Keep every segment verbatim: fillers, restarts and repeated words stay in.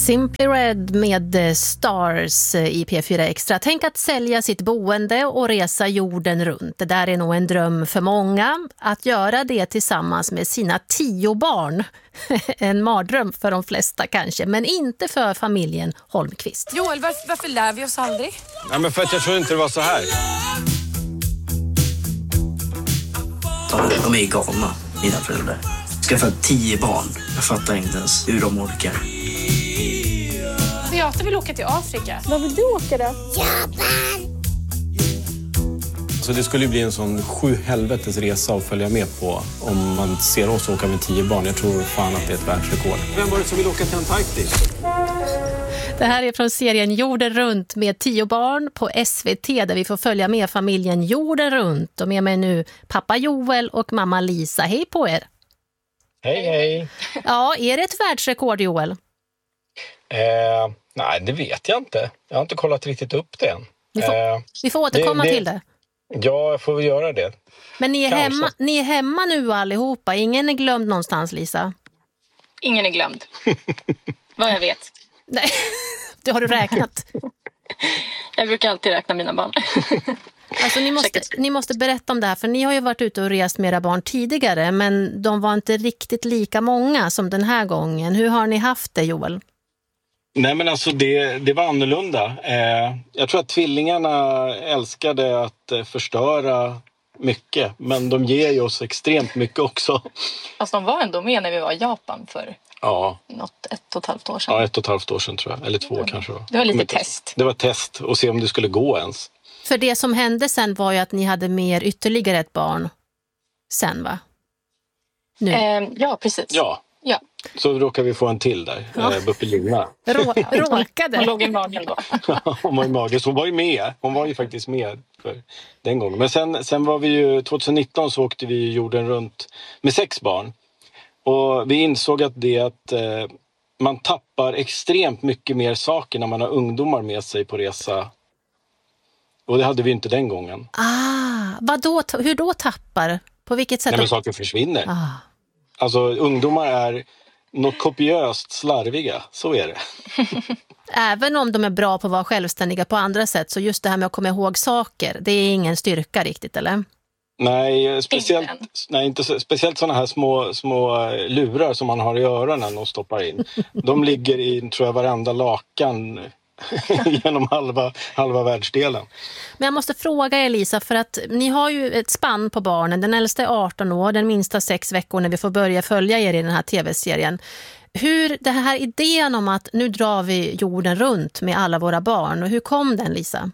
Simply Red med Stars i P fyra Extra. Tänk att sälja sitt boende och resa jorden runt. Det där är nog en dröm för många. Att göra det tillsammans med sina tio barn. En mardröm för de flesta kanske, men inte för familjen Holmqvist. Joel, varför, varför lär vi oss aldrig? Nej, men för att jag tror inte det var så här. De är galna, mina föräldrar. Skaffa tio barn. Jag fattar inte ens hur de orkar. Beata vill åka till Afrika. Var vill du åka då? Japan! Så det skulle ju bli en sån sju helvetes resa att följa med på om man ser oss åka med tio barn. Jag tror fan att det är ett världsrekord. Vem var det som vill åka till Antarktis? Det här är från serien Jorden runt med tio barn på S V T där vi får följa med familjen Jorden runt. Och med mig nu pappa Joel och mamma Lisa. Hej på er! Hej, hej! Ja, är det ett världsrekord, Joel? Eh, nej, det vet jag inte. Jag har inte kollat riktigt upp det än. Vi får, eh, vi får återkomma det, det, till det. Ja, jag får väl göra det. Men ni är, hemma, ni är hemma nu allihopa. Ingen är glömd någonstans, Lisa? Ingen är glömd. Vad jag vet. Nej, det har du räknat. Jag brukar alltid räkna mina barn. Alltså ni måste, ni måste berätta om det här, för ni har ju varit ute och rest med era barn tidigare, men de var inte riktigt lika många som den här gången. Hur har ni haft det, Joel? Nej, men alltså det, det var annorlunda. Eh, jag tror att tvillingarna älskade att eh, förstöra mycket, men de ger ju oss extremt mycket också. Alltså de var ändå med när vi var i Japan för ja. något ett och ett halvt år sedan. Ja, ett och ett halvt år sedan tror jag. Eller två mm. kanske då. Det var lite men, test. Det var test och se om det skulle gå ens. För det som hände sen var ju att ni hade med ytterligare ett barn sen, va? Nu. Eh, ja, precis. Ja. ja. Så råkar vi få en till där, ja. eh, Buppelina. Rå, råkade? Hon låg i magen då. Hon var i magen, så hon var ju med. Hon var ju faktiskt med för den gången. Men sen, sen var vi ju, tjugonitton så åkte vi jorden runt med sex barn. Och vi insåg att det att eh, man tappar extremt mycket mer saker när man har ungdomar med sig på resa. Och det hade vi inte den gången. Ah, vad då, hur då tappar? På vilket sätt? Nej, men saker försvinner. Ah. Alltså ungdomar är något kopiöst slarviga, så är det. Även om de är bra på att vara självständiga på andra sätt, så just det här med att komma ihåg saker, det är ingen styrka riktigt, eller? Nej, speciellt, nej, inte så, speciellt sådana här små, små lurar som man har i öronen och stoppar in. De ligger i, tror jag, varenda lakan genom halva, halva världsdelen. Men jag måste fråga er, Lisa, för att ni har ju ett spann på barnen. Den äldsta är arton år, den minsta sex veckor när vi får börja följa er i den här tv-serien. Hur, det här idén om att nu drar vi jorden runt med alla våra barn, och hur kom den, Lisa?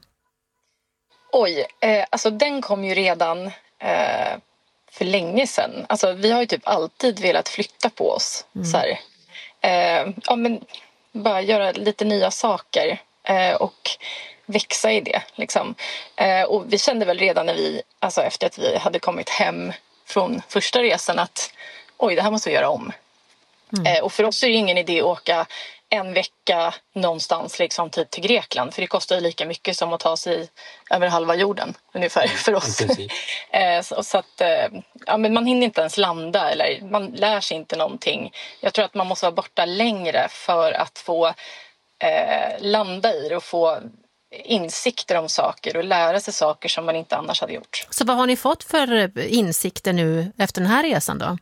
Oj, eh, alltså den kom ju redan eh, för länge sedan. Alltså vi har ju typ alltid velat flytta på oss. Mm. Så här. Eh, ja, men bara göra lite nya saker eh, och växa i det. Liksom. Eh, och vi kände väl redan när vi, alltså efter att vi hade kommit hem från första resan att oj, det här måste vi göra om. Mm. Eh, och för oss är det ingen idé att åka en vecka någonstans liksom typ till Grekland. För det kostar ju lika mycket som att ta sig över halva jorden ungefär för oss. eh, så, så att eh, ja, men man hinner inte ens landa eller man lär sig inte någonting. Jag tror att man måste vara borta längre för att få eh, landa i det och få insikter om saker och lära sig saker som man inte annars hade gjort. Så vad har ni fått för insikter nu efter den här resan då?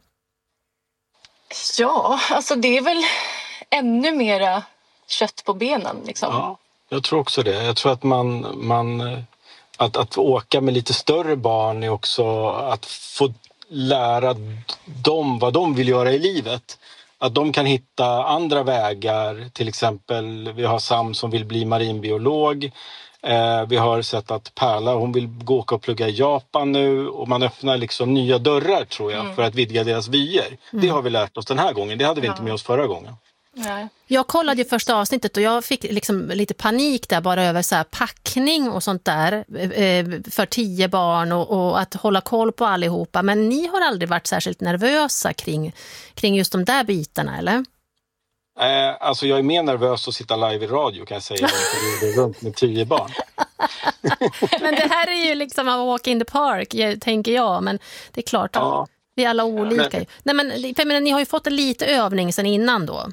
Ja, alltså det är väl ännu mera kött på benen liksom. Ja, jag tror också det. Jag tror att man, man att, att åka med lite större barn är också att få lära dem vad de vill göra i livet. Att de kan hitta andra vägar. Till exempel, vi har Sam som vill bli marinbiolog. Eh, vi har sett att Perla, hon vill gå och plugga i Japan nu. Och man öppnar liksom nya dörrar, tror jag, mm. för att vidga deras vyer. Mm. Det har vi lärt oss den här gången. Det hade vi ja. inte med oss förra gången. Nej. Jag kollade ju första avsnittet och jag fick liksom lite panik där bara över så här packning och sånt där eh, för tio barn och, och att hålla koll på allihopa. Men ni har aldrig varit särskilt nervösa kring, kring just de där bitarna, eller? Eh, alltså jag är mer nervös att sitta live i radio, kan jag säga, för det är runt med tio barn. Men det här är ju liksom att walk in the park, tänker jag. Men det är klart, ja. vi är alla olika. Men... Nej, men, för, men ni har ju fått en lite övning sen innan då.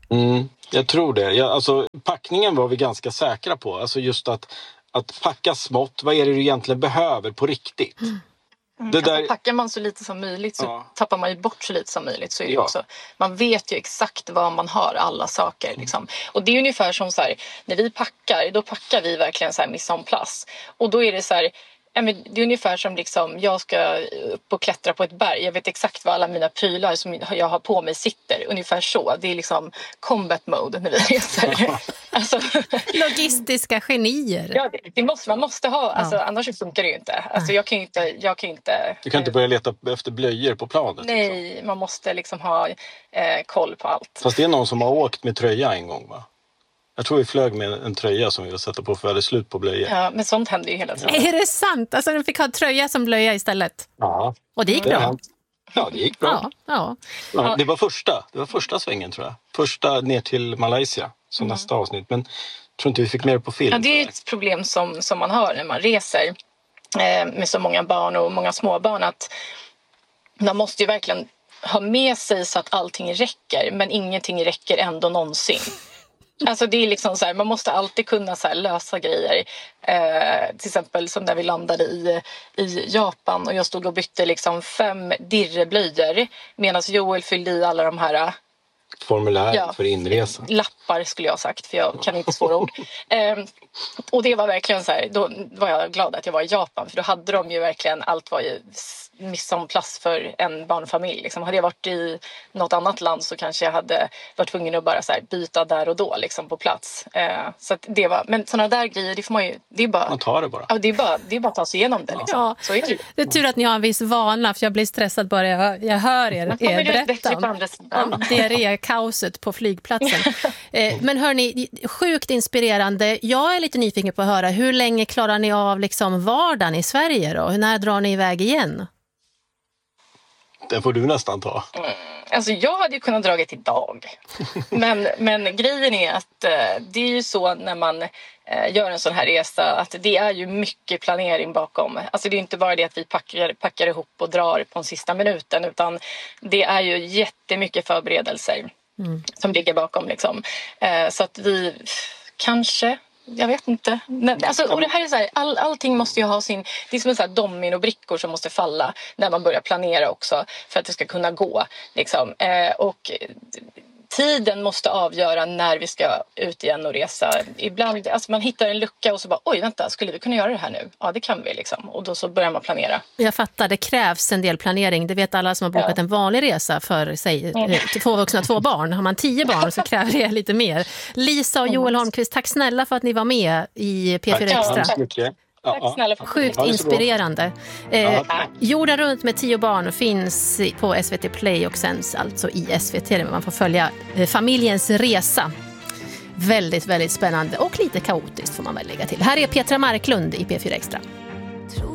Mm, jag tror det. Jag, alltså, packningen var vi ganska säkra på. Alltså just att, att packa smått. Vad är det du egentligen behöver på riktigt? Mm. Det där... Alltså, packar man så lite som möjligt så ja. tappar man ju bort så lite som möjligt. Så är det ja. också, man vet ju exakt vad man har, alla saker. Liksom. Och det är ungefär som så här, när vi packar, då packar vi verkligen så här mise en place. Och då är det så här, ja, men det är ungefär som liksom, jag ska upp och klättra på ett berg. Jag vet exakt vad alla mina prylar som jag har på mig sitter. Ungefär så. Det är liksom combat mode när vi reser. Alltså, logistiska genier. Ja, det, det måste, man måste ha. Alltså, ja. Annars funkar det ju inte. Alltså, jag kan ju inte, jag kan ju inte... Du kan inte börja leta efter blöjor på planet. Nej, liksom. Man måste liksom ha eh, koll på allt. Fast det är någon som har åkt med tröja en gång, va? Jag tror vi flög med en tröja som vi ville sätta på för att vi hade slut på blöjor. Ja, men sånt händer ju hela tiden. Ja. Är det sant? Alltså de fick ha tröja som blöja istället? Ja. Och det gick bra? Det ja, det gick bra. Ja, ja. Ja, det var första. Det var första svängen, tror jag. Första ner till Malaysia, som mm. nästa avsnitt. Men jag tror inte vi fick mer på film. Ja, det är ett problem som, som man har när man reser eh, med så många barn och många småbarn. Att man måste ju verkligen ha med sig så att allting räcker. Men ingenting räcker ändå någonsin. Alltså det är liksom så här, man måste alltid kunna så här lösa grejer. Eh, till exempel som när vi landade i, i Japan och jag stod och bytte liksom fem dirreblöjor medan Joel fyllde i alla de här formulär ja, för inresa. Lappar skulle jag ha sagt, för jag kan inte svåra ord. Eh, och det var verkligen så här, då var jag glad att jag var i Japan, för då hade de ju verkligen, allt var ju mise en place för en barnfamilj. Liksom, hade jag varit i något annat land så kanske jag hade varit tvungen att bara så här byta där och då liksom, på plats. Eh, så att det var, men sådana där grejer, det får man ju, det är bara, man tar det bara. Ja, det är bara, det är bara att ta sig igenom det. Liksom. Ja. Så är det. Det är tur att ni har en viss vana, för jag blir stressad bara jag, jag hör er, er berätta om, om diarrékaoset på flygplatsen. eh, men hörni, sjukt inspirerande. Jag är lite nyfiken på att höra, hur länge klarar ni av liksom vardagen i Sverige då? När drar ni iväg igen? Den får du nästan ta. Mm. Alltså jag hade ju kunnat dra det idag. Men, men grejen är att eh, det är ju så när man eh, gör en sån här resa att det är ju mycket planering bakom. Alltså det är inte bara det att vi packar, packar ihop och drar på en sista minuten, utan det är ju jättemycket förberedelser mm. som ligger bakom liksom. Eh, så att vi kanske... Jag vet inte. Alltså, och det här är så här, all, allting måste ju ha sin... Det är som en så här dominobrickor som måste falla när man börjar planera också, för att det ska kunna gå. Liksom. Eh, och tiden måste avgöra när vi ska ut igen och resa. Ibland, alltså man hittar en lucka och så bara, oj vänta, skulle vi kunna göra det här nu? Ja, det kan vi liksom. Och då så börjar man planera. Jag fattar, det krävs en del planering. Det vet alla som har bokat ja. en vanlig resa för sig, mm. två vuxna, två barn. Har man tio barn så kräver det lite mer. Lisa och Joel Holmqvist, tack snälla för att ni var med i P fyra Extra. Tack så mycket. Tack snälla för Sjukt inspirerande. Eh, Jorden runt med tio barn finns på S V T Play och sänds alltså i S V T, där man får följa eh, familjens resa. Väldigt, väldigt spännande och lite kaotiskt får man väl lägga till. Här är Petra Marklund i P fyra Extra.